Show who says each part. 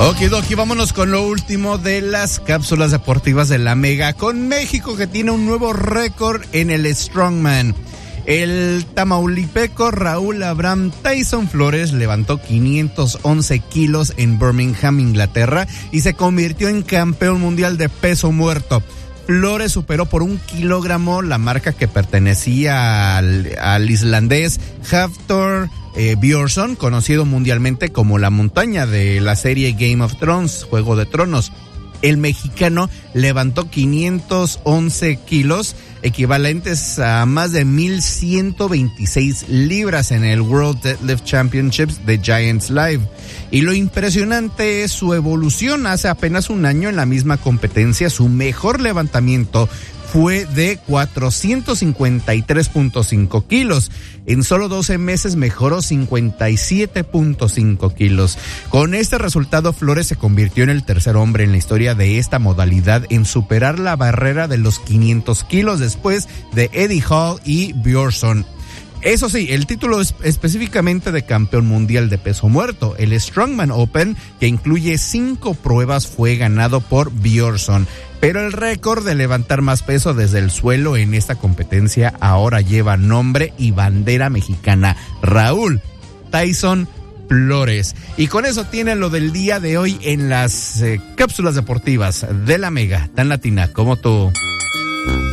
Speaker 1: Okidoki, vámonos con lo último de las cápsulas deportivas de la Mega, con México, que tiene un nuevo récord en el Strongman. El tamaulipeco Raúl Abraham Tyson Flores levantó 511 kilos en Birmingham, Inglaterra, y se convirtió en campeón mundial de peso muerto. Flores superó por 1 kilogramo la marca que pertenecía al islandés Hafthor Björnsson, conocido mundialmente como la montaña de la serie Game of Thrones, Juego de Tronos. El mexicano levantó 511 kilos, equivalentes a más de 1,126 libras en el World Deadlift Championships de Giants Live. Y lo impresionante es su evolución. Hace apenas un año, en la misma competencia, su mejor levantamiento fue de 453.5 kilos. En solo 12 meses mejoró 57.5 kilos. Con este resultado, Flores se convirtió en el tercer hombre en la historia de esta modalidad en superar la barrera de los 500 kilos, después de Eddie Hall y Björnsson. Eso sí, el título es específicamente de campeón mundial de peso muerto. El Strongman Open, que incluye 5 pruebas, fue ganado por Björnsson. Pero el récord de levantar más peso desde el suelo en esta competencia ahora lleva nombre y bandera mexicana: Raúl Tyson Flores. Y con eso tiene lo del día de hoy en las cápsulas deportivas de la Mega, tan latina como tú.